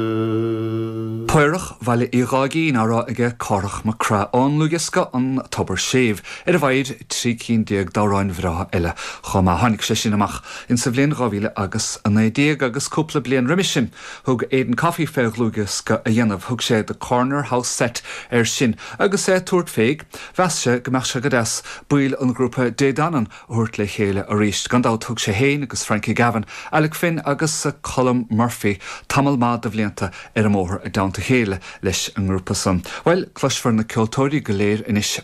Poirach bhaile irágaí nárá ige carach má cra ón lugasca an tobar séomh ar a bhaid 3 dáráin bhrá eile chum a tháinig sé sin amach in sa bhliain 2000 agus a 90 agus cúpla bliain riimisin thug éidir caithfí féach lugasca a dhéanamh thug sé de Corner House Set ar sin agus é tuairt féig bheas go meach se go des buail an grúpa dédanan thuirt le chéile a ríist gan dá thug sé héin agus Frankie Gavin, Alec Finn agus Colm Murphy tamil má de bhlianta ar a móthir a daanta chéile leis an grúpa san. Well, cloisfar na ceoltóirí go léir inis